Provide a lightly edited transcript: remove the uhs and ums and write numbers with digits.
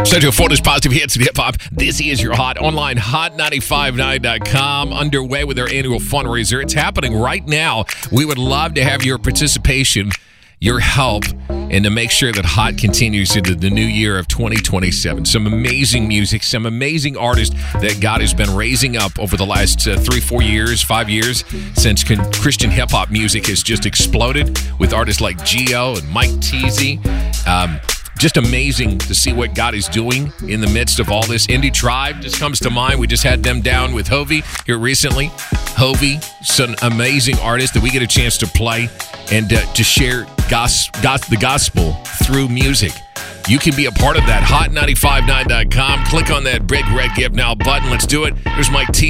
Central Florida's positive hits and hip hop. This is your hot online, hot959.com, underway with our annual fundraiser. It's happening right now. We would love to have your participation, your help, and to make sure that Hot continues into the new year of 2027. Some amazing music, some amazing artists that God has been raising up over the last 3, 4 years, 5 years, since Christian hip-hop music has just exploded with artists like Geo and Mike Teasy. Just amazing to see what God is doing in the midst of all this. Indie Tribe just comes to mind. We just had them down with Hovey here recently. Hovey, some amazing artists that we get a chance to play and to share the gospel through music. You can be a part of that. Hot959.com. Click on that big red Give Now button. Let's do it. There's Mike T.